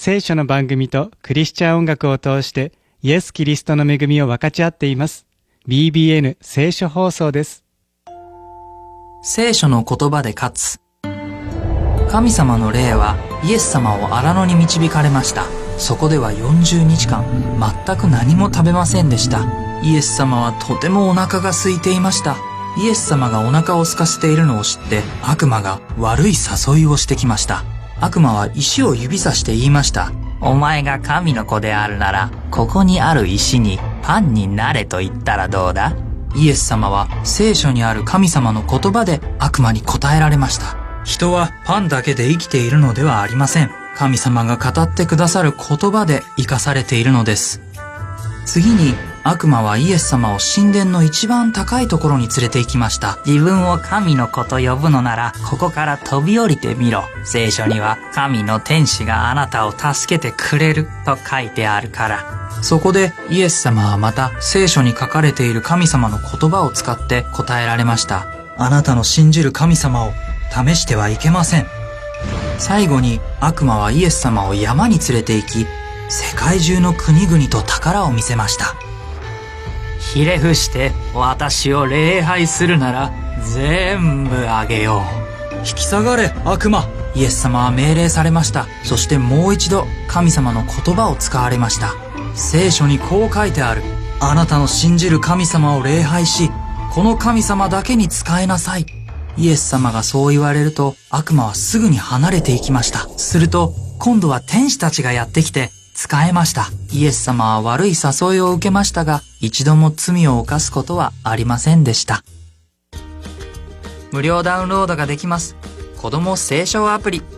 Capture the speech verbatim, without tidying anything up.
聖書の番組とクリスチャン音楽を通してイエス・キリストの恵みを分かち合っています。ビービーエヌ 聖書放送です。 聖書の言葉で勝つ。神様の霊はイエス様を荒野に導かれました。そこではよんじゅうにちかん全く何も食べませんでした。イエス様はとてもお腹が空いていました。イエス様がお腹を空かせているのを知って悪魔が悪い誘いをしてきました。悪魔は石を指さして言いました。お前が神の子であるなら、ここにある石にパンになれと言ったらどうだ？イエス様は聖書にある神様の言葉で悪魔に答えられました。人はパンだけで生きているのではありません。神様が語ってくださる言葉で生かされているのです。次に悪魔はイエス様を神殿の一番高いところに連れて行きました。自分を神の子と呼ぶのなら、ここから飛び降りてみろ。聖書には神の天使があなたを助けてくれると書いてあるから。そこでイエス様はまた聖書に書かれている神様の言葉を使って答えられました。あなたの信じる神様を試してはいけません。最後に悪魔はイエス様を山に連れて行き、世界中の国々と宝を見せました。ひれ伏して私を礼拝するなら全部あげよう。引き下がれ悪魔。イエス様は命令されました。そしてもう一度神様の言葉を使われました。聖書にこう書いてある。あなたの信じる神様を礼拝し、この神様だけに仕えなさい。イエス様がそう言われると悪魔はすぐに離れていきました。すると今度は天使たちがやってきて仕えました。イエス様は悪い誘いを受けましたが、一度も罪を犯すことはありませんでした。無料ダウンロードができます。子供聖書アプリ。